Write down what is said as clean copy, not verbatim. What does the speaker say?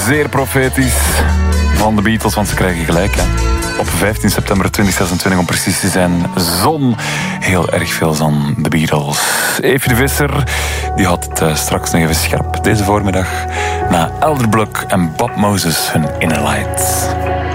zeer profetisch van de Beatles, want ze krijgen gelijk. Hè. Op 15 september 2026, om precies te zijn, zon. Heel erg veel van de Beatles. Evie de Visser, die had het straks nog even scherp deze voormiddag. Na Elderblock en Bob Moses, hun Inner Light.